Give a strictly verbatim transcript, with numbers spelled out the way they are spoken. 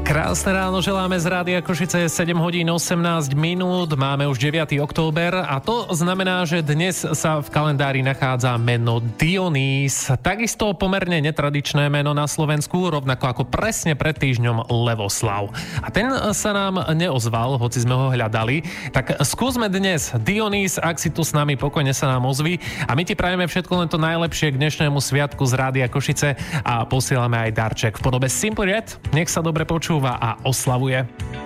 Krásne ráno želáme z Rádia Košice, sedem hodín osemnásť minút, máme už deviateho október a to znamená, že dnes sa v kalendári nachádza meno Dionýs. Takisto pomerne netradičné meno na Slovensku, rovnako ako presne pred týždňom Levoslav. A ten sa nám neozval, hoci sme ho hľadali. Tak skúsme dnes Dionýs, ak si tu s nami, pokojne sa nám ozví. A my ti prajeme všetko len to najlepšie k dnešnému sviatku z Rádia Košice a posielame aj darček v podobe Simply Red. Nech sa dobre počúva a oslavuje.